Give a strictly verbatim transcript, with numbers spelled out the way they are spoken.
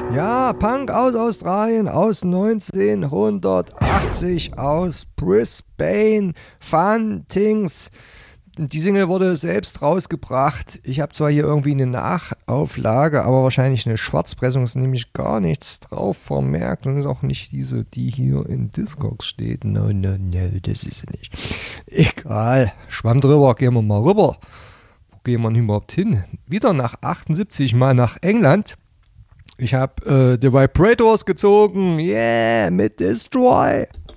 Ja, Punk aus Australien, aus neunzehnhundertachtzig, aus Brisbane, Fun Things. Die Single wurde selbst rausgebracht. Ich habe zwar hier irgendwie eine Nachauflage, aber wahrscheinlich eine Schwarzpressung, ist nämlich gar nichts drauf vermerkt und ist auch nicht diese, die hier in Discogs steht. No, no, no, das ist sie nicht. Egal, Schwamm drüber, gehen wir mal rüber. Wo gehen wir denn überhaupt hin? Wieder nach achtundsiebzig, mal nach England. Ich habe äh, The Vibrators gezogen, yeah, mit Destroy.